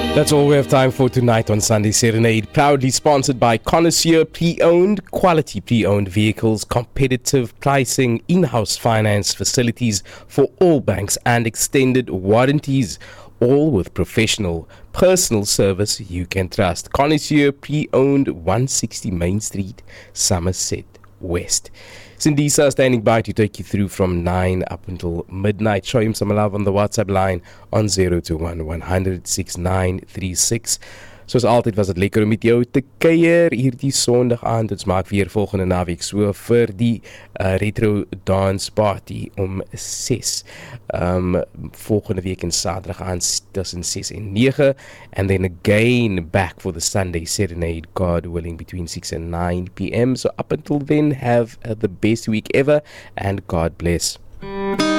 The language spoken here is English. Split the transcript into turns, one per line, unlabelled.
That's all we have time for tonight on Sunday Serenade. Proudly sponsored by Connoisseur Pre-Owned, quality pre-owned vehicles, competitive pricing, in-house finance facilities for all banks and extended warranties. All with professional, personal service you can trust. Connoisseur Pre-Owned, 160 Main Street, Somerset West. Sindisa standing by to take you through from 9 up until midnight. Show him some love on the WhatsApp line on 021 100 6936. Soos altyd was dit lekker om met jou te kuier hierdie Sondag aand. Ons maak weer volgende naweek so vir die retro dance party om 6. Volgende week in Saterdag aand tussen 6 en 9. And then again back for the Sunday Serenade, God willing, between 6 and 9 p.m. So up until then, have the best week ever and God bless.